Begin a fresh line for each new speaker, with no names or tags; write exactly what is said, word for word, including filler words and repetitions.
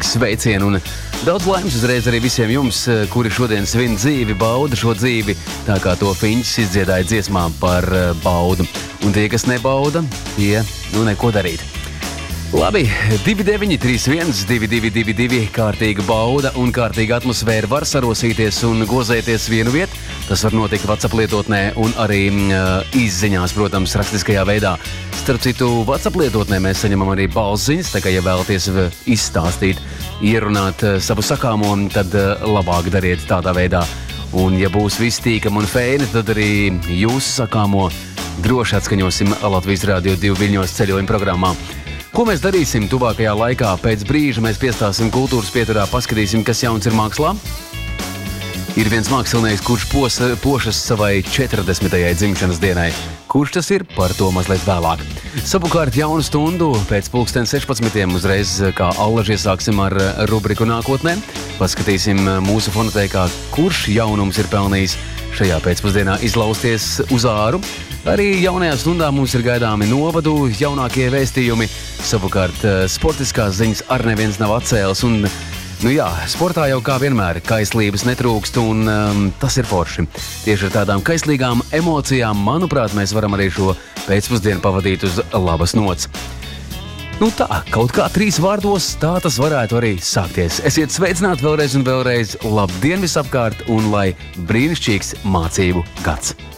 sveicienu un daudz laimes uzreiz arī visiem jums, kuri šodien svin dzīvi, bauda šo dzīvi, tā kā to Fiņķis izdziedāja dziesmā par baudu. Un tie, kas nebauda, tie, nu, neko darīt. Labi, divi deviņi trīs viens divi divi divi divi, kārtīga bauda un kārtīga atmosfēra var sarosīties un gozēties vienu vietu. Tas var notikt WhatsApp lietotnē un arī uh, izziņās, protams, rakstiskajā veidā. Starp citu, WhatsApp lietotnē mēs saņemam arī balsziņas, tā kā, ja vēlaties izstāstīt, ierunāt uh, savu sakāmo, tad uh, labāk dariet tādā veidā. Un, ja būs viss tīkam un feini, tad arī jūsu sakāmo droši atskaņosim Latvijas Rādio divi Viļņos ceļojuma programmā. Ko mēs darīsim tuvākajā laikā? Pēc brīža mēs piestāsim kultūras pieturā, paskatīsim, kas jauns ir mākslā. Ir viens mākslinieks, kurš pos, pošas savai četrdesmitajai dzimšanas dienai. Kurš tas ir? Par to mazliet vēlāk. Savukārt jaunu stundu pēc pulksten sešpadsmitiem uzreiz kā allaži iesāksim ar rubriku nākotnē. Paskatīsim mūsu fonoteikā, kurš jaunums ir pelnījis šajā pēcpusdienā izlausties uz āru. Arī jaunajā stundā mums ir gaidāmi novadu jaunākie vēstījumi. Savukārt sportiskās ziņas ar neviens nav atcēlis. Un, nu jā, sportā jau kā vienmēr kaislības netrūkst un um, tas ir forši. Tieši ar tādām kaislīgām emocijām, manuprāt, mēs varam arī šo pēcpusdienu pavadīt uz labas nots. Nu tā, kaut kā trīs vārdos tā tas varētu arī sākties. Esiet sveicināti vēlreiz un vēlreiz. Labdien visapkārt un lai brīnišķīgs mācību gads!